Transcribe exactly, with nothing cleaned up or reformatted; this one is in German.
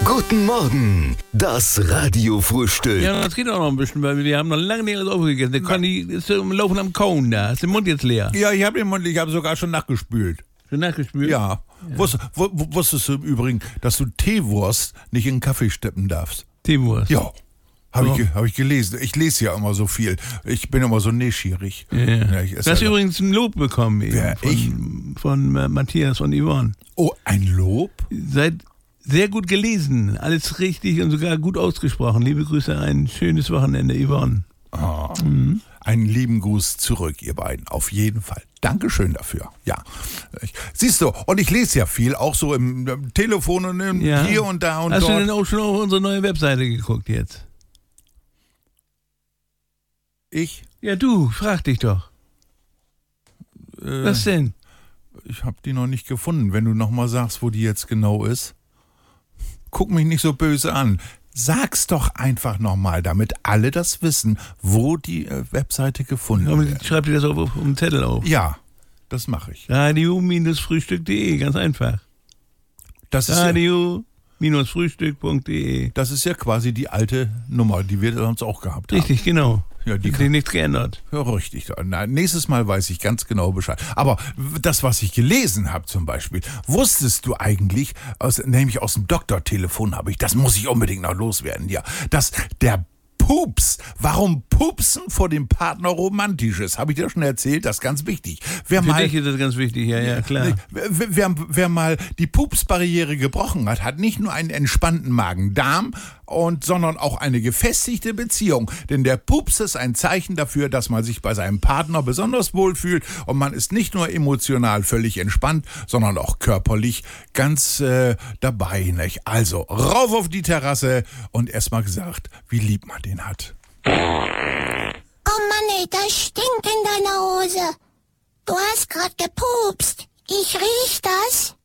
Guten Morgen, das Radiofrühstück. Ja, das geht auch noch ein bisschen, weil wir haben noch lange nicht alles aufgegessen. Der Conny ist so im Laufen am Kauen da. Ist der Mund jetzt leer? Ja, ich habe den Mund, ich habe sogar schon nachgespült. Schon nachgespült? Ja. ja. Wusst, w- wusstest du im Übrigen, dass du Teewurst nicht in den Kaffee steppen darfst? Teewurst? Ja. Habe Ja. ich, ge- hab ich gelesen. Ich lese ja immer so viel. Ich bin immer so neschierig. Ja. Ja, ich esse du hast ja- übrigens ein Lob bekommen eben Wer, von, ich? von äh, Matthias und Yvonne. Oh, ein Lob? Seid sehr gut gelesen, alles richtig und sogar gut ausgesprochen. Liebe Grüße, ein schönes Wochenende, Yvonne. Oh. Mhm. Einen lieben Gruß zurück, ihr beiden. Auf jeden Fall. Dankeschön dafür. Ja. Ich, siehst du, und ich lese ja viel, auch so im, im Telefon und im, Ja. hier und da und Hast dort. du denn auch schon auf unsere neue Webseite geguckt jetzt? Ich? Ja, du, frag dich doch. Äh, Was denn? Ich habe die noch nicht gefunden. Wenn du noch mal sagst, wo die jetzt genau ist. Guck mich nicht so böse an. Sag's doch einfach noch mal, damit alle das wissen, wo die äh, Webseite gefunden Aber wird. schreib dir das auf, auf, auf den Zettel auf. Ja, das mache ich. radio Frühstück punkt de, ganz einfach. Das ist, ja, radio Frühstück punkt de. das ist ja quasi die alte Nummer, die wir sonst auch gehabt haben. Richtig, genau. Ja, die Hat kann, sich nichts geändert. ja, richtig. Na, nächstes Mal weiß ich ganz genau Bescheid. Aber das, was ich gelesen habe zum Beispiel, wusstest du eigentlich, aus, nämlich aus dem Doktortelefon habe ich, das muss ich unbedingt noch loswerden, ja, dass der Pups, warum Pupsen vor dem Partner romantisch ist, habe ich dir schon erzählt, das ist ganz wichtig. Wer Für mal, dich ist das ganz wichtig, ja, ja, klar. Wer, wer, wer mal die Pupsbarriere gebrochen hat, hat nicht nur einen entspannten Magen-Darm, und, sondern auch eine gefestigte Beziehung. Denn der Pups ist ein Zeichen dafür, dass man sich bei seinem Partner besonders wohlfühlt und man ist nicht nur emotional völlig entspannt, sondern auch körperlich ganz äh, dabei. Nicht? Also rauf auf die Terrasse und erstmal gesagt, wie lieb man den hat. Oh Mann, ey, das stinkt in deiner Hose. Du hast grad gepupst. Ich riech das.